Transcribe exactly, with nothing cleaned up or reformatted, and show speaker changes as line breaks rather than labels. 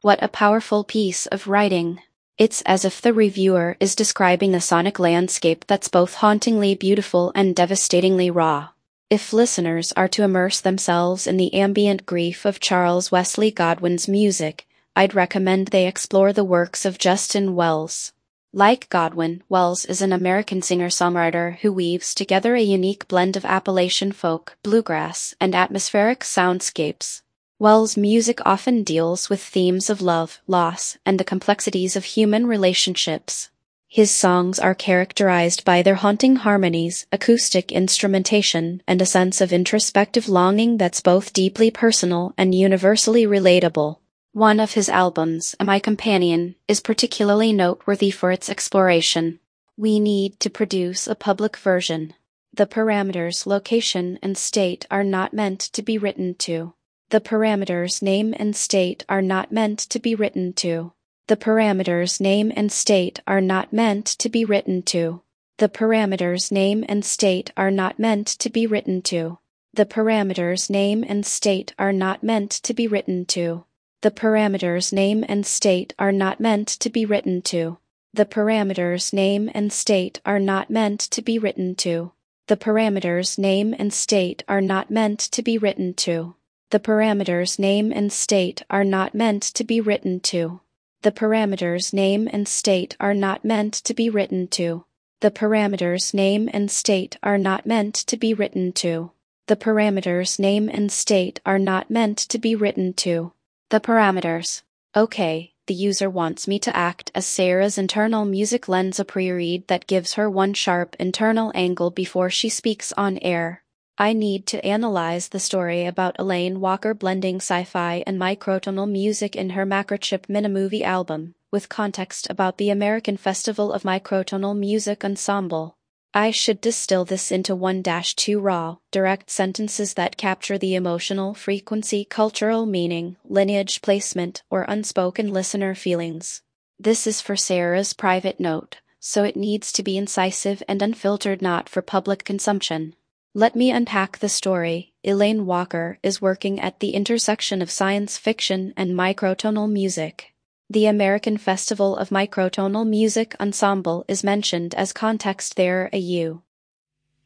What a powerful piece of writing. It's as if the reviewer is describing a sonic landscape that's both hauntingly beautiful and devastatingly raw. If listeners are to immerse themselves in the ambient grief of Charles Wesley Godwin's music, I'd recommend they explore the works of Justin Wells. Like Godwin, Wells is an American singer-songwriter who weaves together a unique blend of Appalachian folk, bluegrass, and atmospheric soundscapes. Wells' music often deals with themes of love, loss, and the complexities of human relationships. His songs are characterized by their haunting harmonies, acoustic instrumentation, and a sense of introspective longing that's both deeply personal and universally relatable. One of his albums, My Companion, is particularly noteworthy for its exploration. We need to produce a public version. The parameters location and state are not meant to be written to. The parameters name and state are not meant to be written to. The parameters name and state are not meant to be written to. The parameters name and state are not meant to be written to. The parameters name and state are not meant to be written to. The parameters name and state are not meant to be written to. The parameters name and state are not meant to be written to. The parameters name and state are not meant to be written to. The parameters name and state are not meant to be written to. The parameters name and state are not meant to be written to. The parameters name and state are not meant to be written to. The parameters name and state are not meant to be written to. The parameters. Okay, the user wants me to act as Sarah's internal music lens, a pre-read that gives her one sharp internal angle before she speaks on air. I need to analyze the story about Elaine Walker blending sci-fi and microtonal music in her Macrochip Minimovie album, with context about the American Festival of Microtonal Music Ensemble. I should distill this into one dash two raw, direct sentences that capture the emotional frequency, cultural meaning, lineage placement, or unspoken listener feelings. This is for Sarah's private note, so it needs to be incisive and unfiltered, not for public consumption. Let me unpack the story. Elaine Walker is working at the intersection of science fiction and microtonal music. The American Festival of Microtonal Music Ensemble is mentioned as context there. A U